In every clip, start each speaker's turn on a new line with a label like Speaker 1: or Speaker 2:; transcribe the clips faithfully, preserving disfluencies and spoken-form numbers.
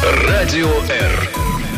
Speaker 1: Радио Р.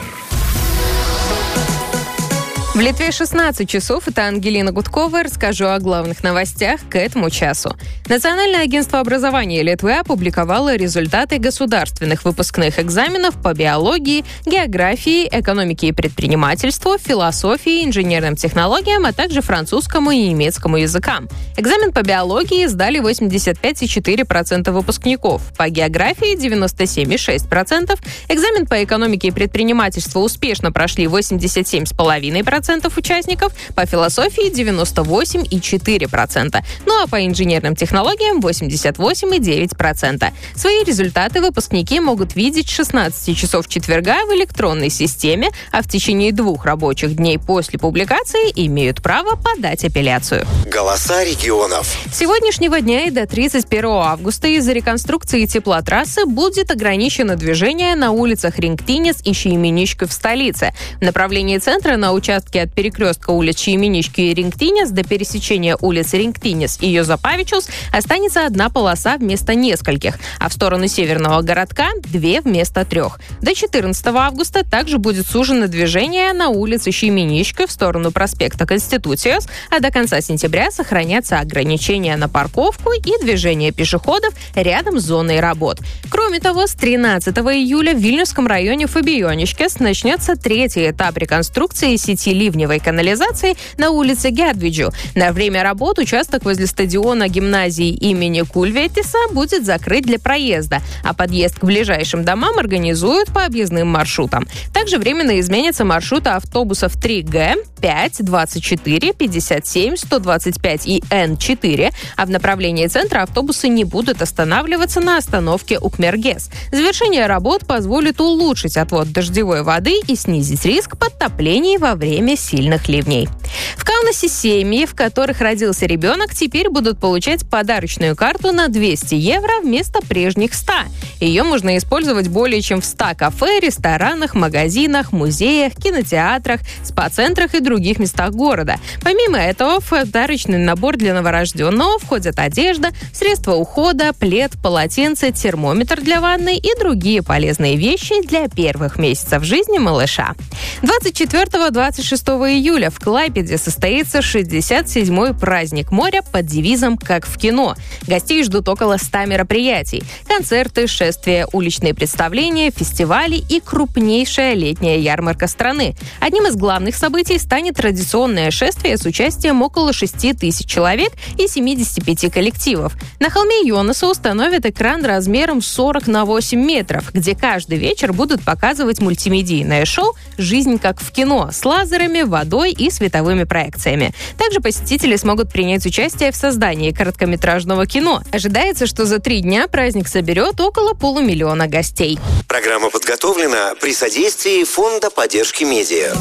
Speaker 2: В Литве шестнадцать часов. Это Ангелина Гудкова. Расскажу о главных новостях к этому часу. Национальное агентство образования Литвы опубликовало результаты государственных выпускных экзаменов по биологии, географии, экономике и предпринимательству, философии, инженерным технологиям, а также французскому и немецкому языкам. Экзамен по биологии сдали восемьдесят пять целых четыре десятых процента выпускников, по географии девяносто семь целых шесть десятых процента, экзамен по экономике и предпринимательству успешно прошли восемьдесят семь целых пять десятых процента участников, по философии девяносто восемь целых четыре десятых процента, ну а по инженерным технологиям восемьдесят восемь целых девять десятых процента. Свои результаты выпускники могут видеть с шестнадцати часов четверга в электронной системе, а в течение двух рабочих дней после публикации имеют право подать апелляцию.
Speaker 3: Голоса регионов.
Speaker 2: С сегодняшнего дня и до тридцать первого августа из-за реконструкции теплотрассы будет ограничено движение на улицах Рингтинес и Шейменички в столице. В направлении центра на участке от перекрестка улиц Шейменички и Рингтинес до пересечения улиц Рингтинес и Йозапавичус останется одна полоса вместо нескольких, а в сторону северного городка – две вместо трех. До четырнадцатого августа также будет сужено движение на улице Шейменички в сторону проспекта Конституциос, а до конца сентября сохранятся ограничения на парковку и движение пешеходов рядом с зоной работ. Кроме того, с тринадцатого июля в Вильнюсском районе Фабионичкес начнется третий этап реконструкции сети ливневой канализации на улице Гядвиджу. На время работ участок возле стадиона гимназии имени Кульветиса будет закрыт для проезда, а подъезд к ближайшим домам организуют по объездным маршрутам. Также временно изменятся маршруты автобусов три Г, пять, двадцать четыре, пятьдесят семь, сто двадцать пять и Н четыре, а в направлении центра автобусы не будут останавливаться на остановке Укмергес. Завершение работ позволит улучшить отвод дождевой воды и снизить риск подтоплений во время сильных ливней. В Каунасе семьи, в которых родился ребенок, теперь будут получать подарочную карту на двести евро вместо прежних ста. Ее можно использовать более чем в ста кафе, ресторанах, магазинах, музеях, кинотеатрах, спа-центрах и других местах города. Помимо этого, в подарочный набор для новорожденного входят одежда, средства ухода, плед, полотенце, термометр для ванны и другие полезные вещи для первых месяцев жизни малыша. двадцать четвёртого — двадцать шестого июля в Клайпеде состоится шестьдесят седьмой праздник моря под девизом «Как в кино». Гостей ждут около ста мероприятий. Концерты, шествия, уличные представления, фестивали и крупнейшая летняя ярмарка страны. Одним из главных событий станет традиционное шествие с участием около шести тысяч человек и семидесяти пяти коллективов. На холме Йонаса установят экран размером сорок на восемь метров, где каждый вечер будут показывать мультимедийное шоу «Жизнь как в кино» с лазерами, водой и световыми проекциями. Также посетители смогут принять участие в создании короткометражного кино. Ожидается, что за три дня праздник соберет около полумиллиона гостей.
Speaker 3: Программа подготовлена при содействии Фонда поддержки медиа.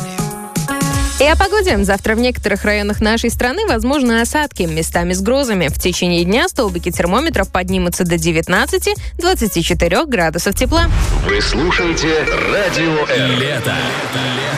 Speaker 2: И о погоде. Завтра в некоторых районах нашей страны возможны осадки, местами с грозами. В течение дня столбики термометров поднимутся до девятнадцати - двадцати четырёх градусов тепла.
Speaker 1: Вы слушаете Радио Р. Лето.